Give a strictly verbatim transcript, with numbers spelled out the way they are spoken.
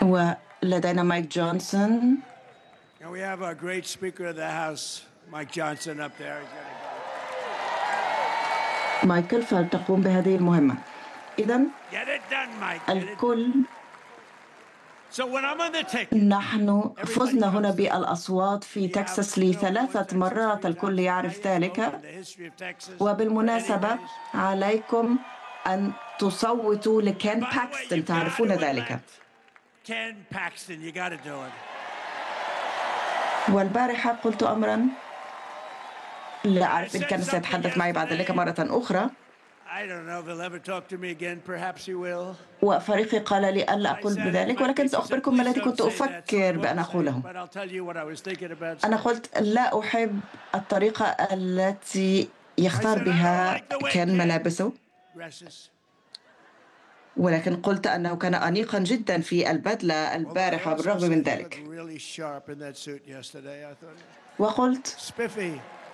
ولدينا مايك جونسون. And we have our great Speaker of the House, Mike Johnson, up there. مايكل فلتقوم بهذه المهمة. إذن الكل So when I'm on the ticket, نحن فزنا هنا بالأصوات في تكساس لثلاثة مرات، الكل يعرف ذلك. وبالمناسبة عليكم أن تصوتوا لكين باكستون، تعرفون ذلك. والبارحة قلت أمرا لا أعرف إن كان سيتحدث معي بعد ذلك مرة أخرى، وفريقي قال لي ألا أقول بذلك، ولكن سأخبركم ما الذي كنت أفكر بأن أقوله. أنا قلت لا أحب الطريقة التي يختار بها كان ملابسه، ولكن قلت أنه كان أنيقا جدا في البدلة البارحة بالرغم من ذلك. وقلت